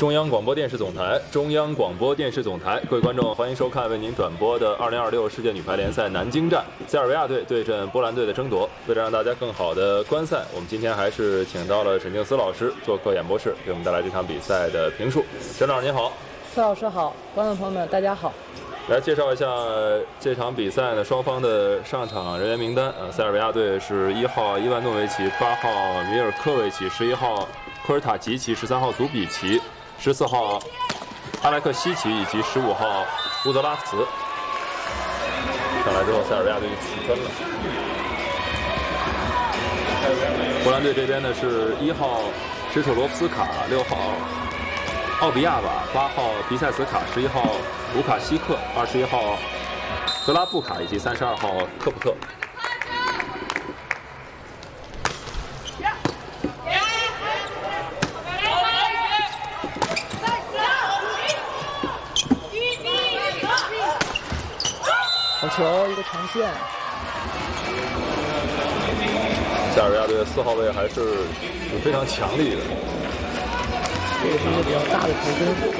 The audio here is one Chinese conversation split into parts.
中央广播电视总台，中央广播电视总台，各位观众，欢迎收看为您转播的2026世界女排联赛南京站，塞尔维亚队对阵波兰队的争夺。为了让大家更好的观赛，我们今天还是请到了沈静思老师做客演播室，给我们带来这场比赛的评述。沈老师您好。 崔老师好，观众朋友们大家好。 来介绍一下这场比赛呢，双方的上场人员名单。塞尔维亚队是1号伊万诺维奇，8号米尔科维奇，11号科尔塔吉奇，13号祖比奇，14号阿莱克西奇以及15号乌泽拉夫茨。上来之后，塞尔维亚队就起分了。波兰队这边呢是1号施特罗夫斯卡，6号奥比亚瓦，8号皮塞茨卡，11号卢卡西克，21号格拉布卡以及32号科普特。 好球，一个长线。 塞尔维亚队的4号位还是非常强力的。 这个是一个比较大的头针。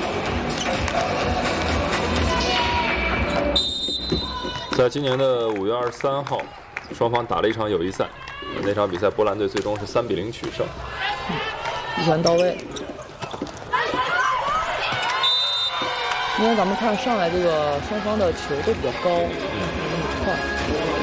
在今年的5月23号，双方打了一场友谊赛，那场比赛波兰队最终是3比0取胜。 一传到位。今天咱们看上来这个双方的球都比较高，没那么快。